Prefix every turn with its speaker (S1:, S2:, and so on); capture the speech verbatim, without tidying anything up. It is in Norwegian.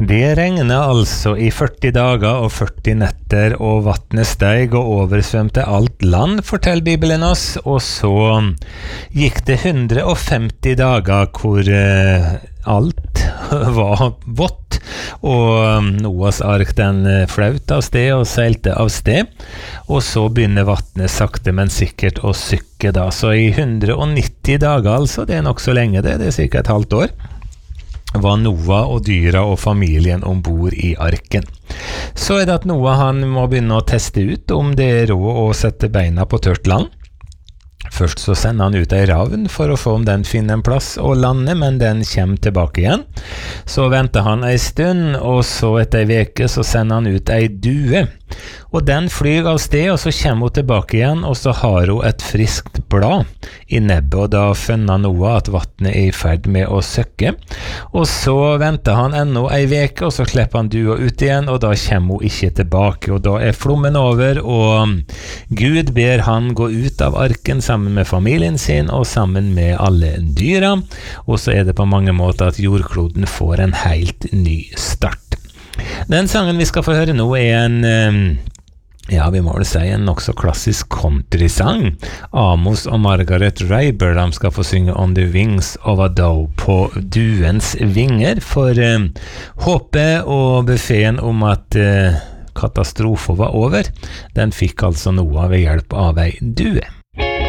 S1: Det regnet altså i førti dager og førti netter, og vattnet steg og oversvømte alt land, forteller Bibelen oss, og så gikk det hundre og femti dager hvor eh, alt var vått, og Noas ark den flaut av sted og seilte av sted, og så begynner vattnet sakte, men sikkert å sykke da, så i hundre og nitti dager, altså, det er nok så lenge det, det er cirka et halvt år, var Noah og dyra og familien ombord i arken. Så er det at Noah han må begynne å teste ut om det er råd å sette beina på tørt land. Først så sender han ut ei ravn for å få om den finner en plass å lande, men den kommer tilbake igjen. Så venter han ei stund, og så etter ei veke så sender han ut ei due. Og den flyr av sted, og så kommer hun tilbake igjen, og så har hun et friskt blad i nebbet, og da finner Noah at vattnet er i ferd med å søkke. Og så venter han ennå ei veke, og så slipper han dua ut igjen, og da kommer hun ikke tilbake, og da er flommen over, og Gud ber han gå ut av arken sammen med familien sin, og sammen med alle dyra, og så er det på mange måter at jordkloden får en helt ny start. Den sangen vi skal få høre nå er en, ja, vi må vel si en nok så klassisk countrysang. Amos og Margaret Rayber, de skal få synge On the Wings of a Dove, på duens vinger, for eh, håpet og befeden om at eh, katastrofen var over, den fikk altså Noah ved hjelp av ei due.